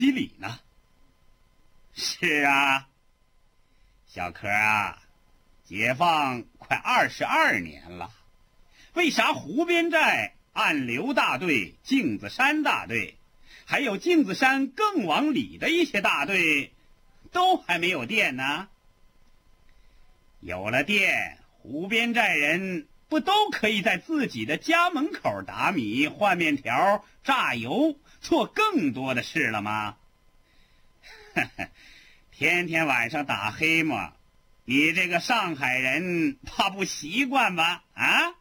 西里呢？是啊，小柯啊，解放快22年了，为啥湖边寨、暗流大队、镜子山大队，还有镜子山更往里的一些大队，都还没有电呢？有了电，湖边寨人不都可以在自己的家门口打米、换面条、榨油，做更多的事了吗？天天晚上打黑幕，你这个上海人怕不习惯吧？啊？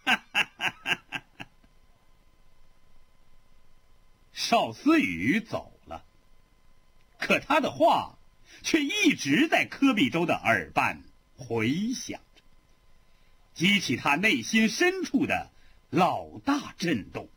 邵思雨走了，可他的话却一直在柯必洲的耳畔回响着，激起他内心深处的老大震动。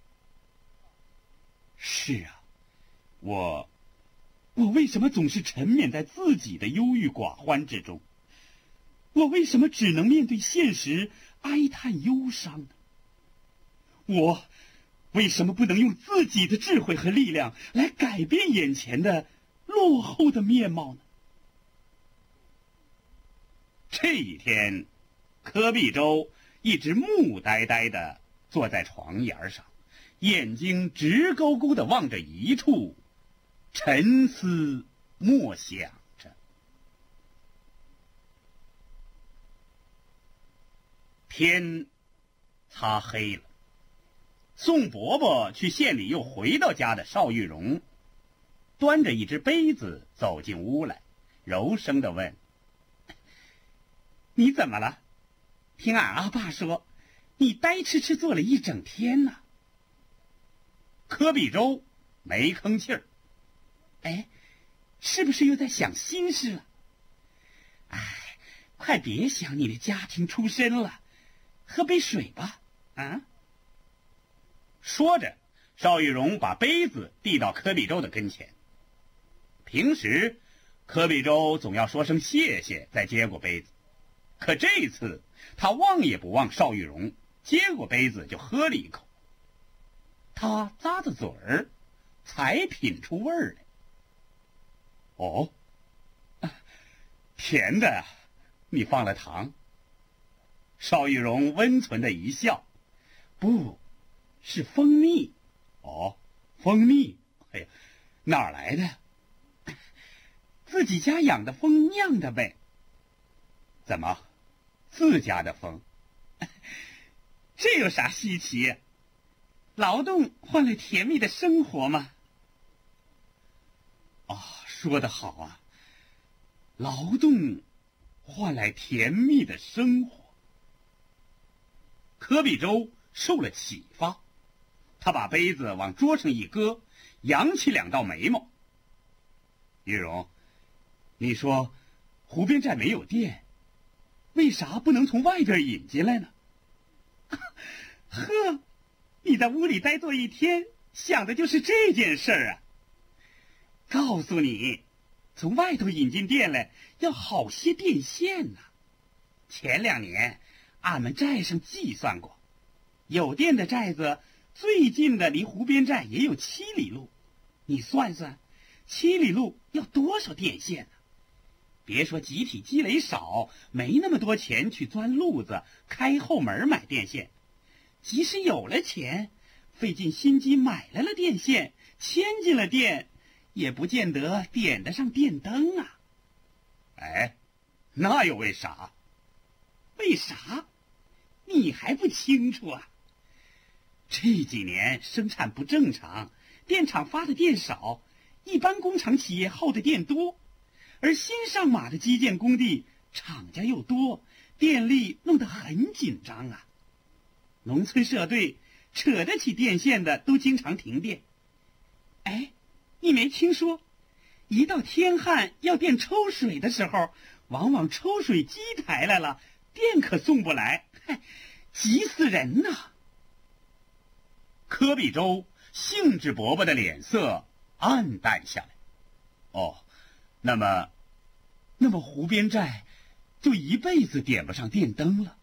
是啊，我为什么总是沉湎在自己的忧郁寡欢之中？我为什么只能面对现实哀叹忧伤呢？我为什么不能用自己的智慧和力量来改变眼前的落后的面貌呢？这一天，柯必洲一直木呆呆地坐在床沿上，眼睛直勾勾地望着一处，沉思默想着。天擦黑了，宋伯伯去县里又回到家的邵玉荣，端着一只杯子走进屋来，柔声地问：“你怎么了？听俺阿爸说，你呆痴痴坐了一整天呢。”柯必洲没吭气儿。哎，是不是又在想心事了？哎，快别想你的家庭出身了，喝杯水吧。啊！说着，邵玉荣把杯子递到柯必洲的跟前。平时，柯必洲总要说声谢谢再接过杯子，可这次他望也不望邵玉荣，接过杯子就喝了一口。他咂着嘴儿，才品出味儿来。哦，甜的，你放了糖。邵玉荣温存的一笑，不，是蜂蜜。哦，蜂蜜，哎呀，哪儿来的？自己家养的蜂酿的呗。怎么，自家的蜂？这有啥稀奇？劳动换来甜蜜的生活嘛。啊，说得好啊，劳动换来甜蜜的生活。柯必洲受了启发，他把杯子往桌上一搁，扬起2道眉毛。玉荣，你说湖边寨没有电，为啥不能从外边引进来呢？呵，你在屋里呆坐一天，想的就是这件事儿啊。告诉你，从外头引进电来要好些电线呢。前2年，俺们寨上计算过，有电的寨子最近的离湖边寨也有7里路。你算算，7里路要多少电线呢？别说集体积累少，没那么多钱去钻路子、开后门买电线，即使有了钱，费尽心机买来了电线，牵进了电，也不见得点得上电灯啊。哎，那又为啥？为啥？你还不清楚啊？这几年生产不正常，电厂发的电少，一般工厂企业耗的电多，而新上马的基建工地厂家又多，电力弄得很紧张啊。农村社队扯得起电线的都经常停电。哎，你没听说，一到天旱要电抽水的时候，往往抽水机抬来了，电可送不来，嗨，急死人呐！柯必洲兴致勃勃的脸色暗淡下来。哦，那么湖边寨就一辈子点不上电灯了。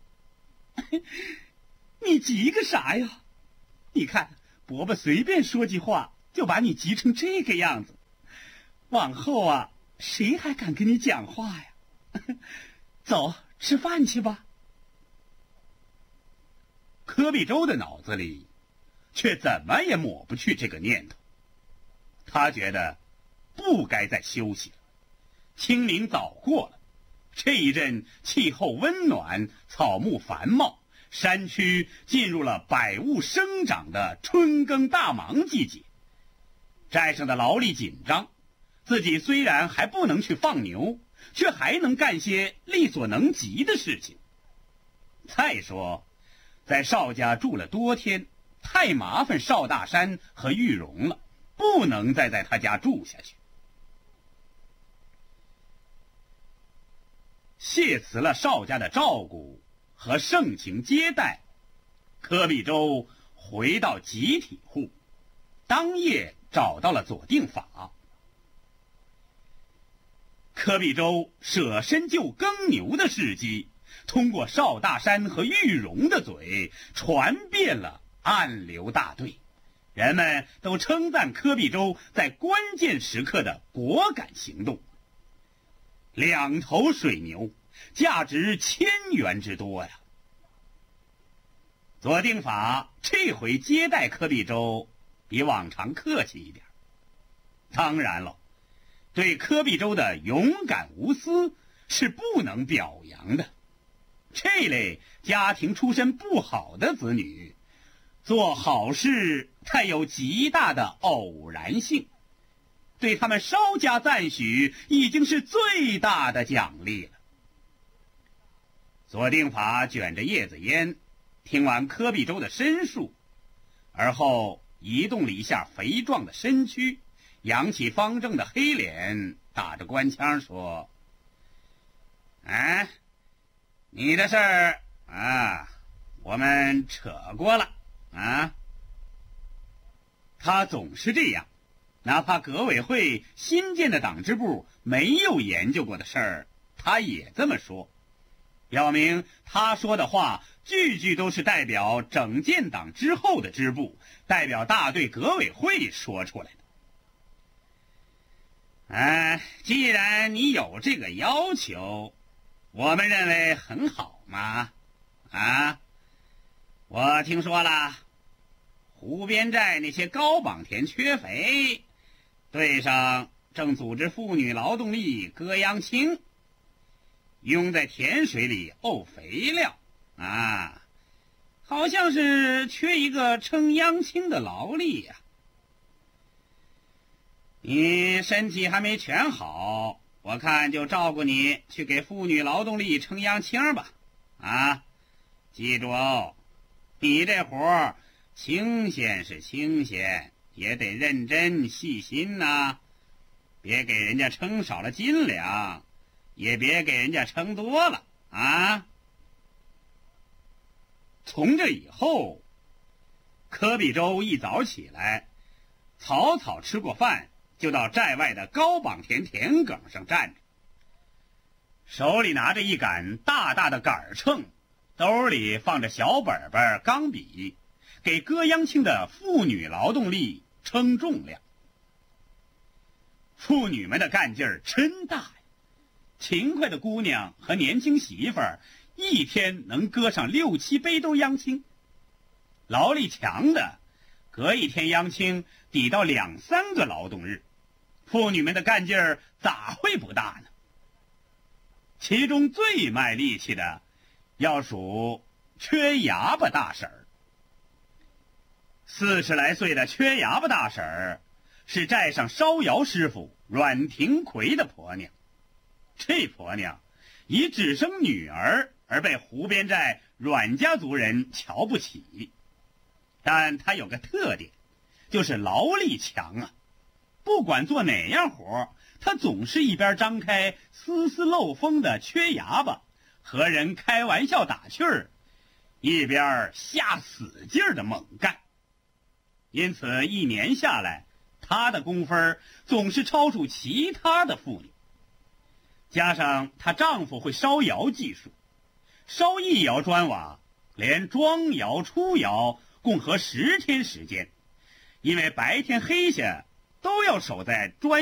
你急个啥呀？你看伯伯随便说句话， 就把你急成这个样子，往后啊，谁还敢跟你讲话呀？走，吃饭去吧。柯比州的脑子里却怎么也抹不去这个念头，他觉得不该再休息了。清明早过了，这一阵气候温暖，草木繁茂，山区进入了百物生长的春耕大忙季节。寨上的劳力紧张，自己虽然还不能去放牛，却还能干些力所能及的事情。再说在邵家住了多天，太麻烦邵大山和玉荣了，不能再在他家住下去。谢辞了邵家的照顾和盛情接待，柯比州回到集体户，当夜找到了左定法。柯比州舍身救耕牛的事迹，通过邵大山和玉荣的嘴传遍了暗流大队，人们都称赞柯比州在关键时刻的果敢行动。2头水牛，价值1000元之多呀！左定法这回接待柯比州比往常客气一点，当然了，对柯比州的勇敢无私是不能表扬的。这类家庭出身不好的子女，做好事带有极大的偶然性，对他们稍加赞许已经是最大的奖励了。左定法卷着叶子烟，听完柯比州的申述，而后移动了一下肥壮的身躯，扬起方正的黑脸，打着官腔说：“你的事儿啊，我们扯过了啊。”他总是这样，哪怕革委会新建的党支部没有研究过的事儿，他也这么说，表明他说的话句句都是代表整建党之后的支部，代表大队革委会说出来的。既然你有这个要求，我们认为很好嘛。我听说了，湖边寨那些高榜田缺肥，队上正组织妇女劳动力割秧青，拥在田水里沤肥料好像是缺一个称秧青的劳力呀。你身体还没全好，我看就照顾你去给妇女劳动力称秧青吧。记住哦，你这活儿清闲是清闲，也得认真细心呐，别给人家称少了斤两，也别给人家称多了从这以后，柯比州一早起来，草草吃过饭，就到寨外的高榜田田埂上站着，手里拿着一杆大大的杆秤，兜里放着小本本钢笔，给割秧青的妇女劳动力称重量。妇女们的干劲儿真大呀，勤快的姑娘和年轻媳妇儿一天能割上6、7背兜秧青，劳力强的割一天秧青抵到2、3个劳动日，妇女们的干劲儿咋会不大呢？其中最卖力气的要数缺哑巴大婶儿。40来岁的缺哑巴大婶儿是寨上烧窑师傅阮廷奎的婆娘。这婆娘以只生女儿而被湖边寨阮家族人瞧不起，但她有个特点，就是劳力强不管做哪样活，她总是一边张开丝丝漏风的缺哑巴和人开玩笑打趣儿，一边下死劲儿的猛干。因此1年下来，她的工分总是超出其他的妇女。加上她丈夫会烧窑技术，烧1窑砖瓦连装窑出窑共合10天时间， 因为白天黑下都要守在专